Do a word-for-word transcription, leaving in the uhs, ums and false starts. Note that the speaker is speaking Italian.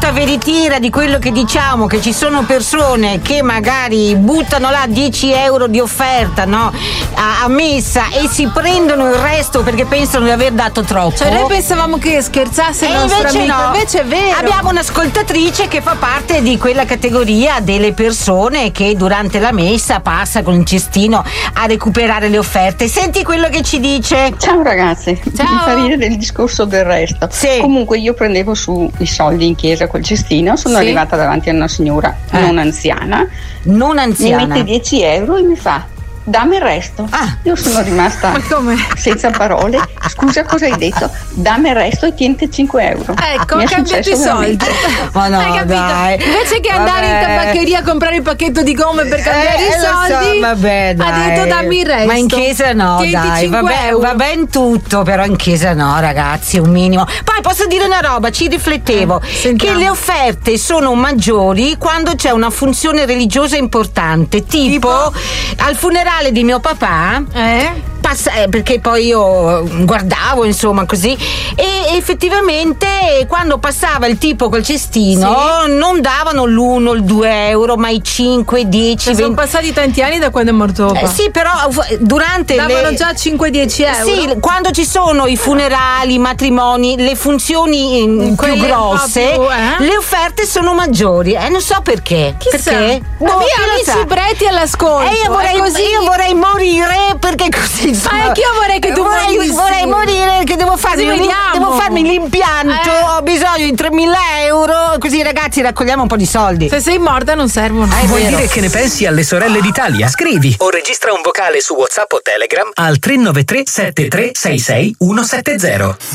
tutta veritiera di quello che diciamo, che ci sono persone che magari buttano là dieci euro di offerta, no, a, a messa, e si prendono il resto perché pensano di aver dato troppo. Cioè noi pensavamo che scherzasse il e nostro invece amico, no. invece è vero. Abbiamo un'ascoltatrice che fa parte di quella categoria delle persone che durante la messa passa con il cestino a recuperare le offerte. Senti quello che ci dice. Ciao ragazzi, Ciao. mi fa ridere il discorso del resto. Sì. Comunque io prendevo su i soldi in chiesa col cestino, sono Sì. arrivata davanti a una signora Eh. non anziana, Non mi anziana. mette dieci euro e mi fa: dammi il resto. Ah. Io sono rimasta Ma come? senza parole. Scusa, cosa hai detto? Dammi il resto e tieniti cinque euro. Ecco, Mi ha è cambiato i successo soldi. veramente. Ma no, Hai capito? dai. Invece che andare Vabbè. in tabaccheria a comprare il pacchetto di gomme per cambiare Eh, i lo so, soldi, vabbè, dai. ha detto dammi il resto. Ma in chiesa no, Tieniti dai, cinque va ben, euro. va ben tutto, però in chiesa no, ragazzi, un minimo. Poi posso dire una roba, ci riflettevo, Eh, sentiamo. che le offerte sono maggiori quando c'è una funzione religiosa importante, tipo, al funerale di mio papà. Eh? Passa, eh, perché poi io guardavo, insomma, così, e effettivamente quando passava il tipo col cestino non davano l'uno, il due euro, ma i cinque, dieci, Cioè, sono venti. passati tanti anni da quando è morto papà. Eh, sì, però f- durante Davano le... già cinque dieci euro. Sì, quando ci sono i funerali, i matrimoni, le funzioni mm, più Quelle grosse, proprio, eh? le offerte sono maggiori. Eh, non so perché. Chissà. Perché? Ma Boh, via, chi lo amici sa? Bretti all'ascolto. E io vorrei, è così. io vorrei morire perché così. Ma anch'io vorrei che tu vorrei, morissi. vorrei morire perché devo farmi, Così un- vediamo. devo farmi l'impianto. Eh. Ho bisogno di tremila euro. Così, ragazzi, raccogliamo un po' di soldi. Se sei morta non servono. Vuoi vero. dire che ne pensi alle sorelle d'Italia? Scrivi o registra un vocale su WhatsApp o Telegram al tre nove tre sette tre sei sei uno sette zero.